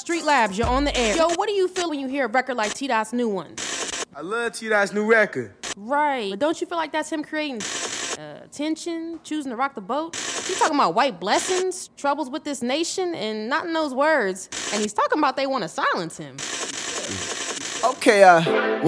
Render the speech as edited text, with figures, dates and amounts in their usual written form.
Street Labs, you're on the air. Yo, what do you feel when you hear a record like T-Dot's new one? I love T-Dot's new record. Right, but don't you feel like that's him creating tension, choosing to rock the boat? He's talking about white blessings, troubles with this nation, and not in those words. And he's talking about they want to silence him. Okay,